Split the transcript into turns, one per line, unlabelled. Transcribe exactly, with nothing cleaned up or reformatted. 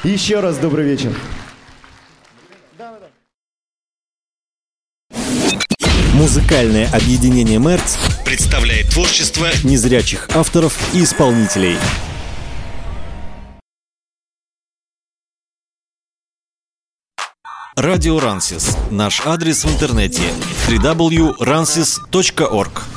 Еще раз добрый вечер.
Музыкальное объединение «Мерц» представляет творчество незрячих авторов и исполнителей. Радио Рансис. Наш адрес в интернете дабл ю дабл ю дабл ю точка рансис точка орг.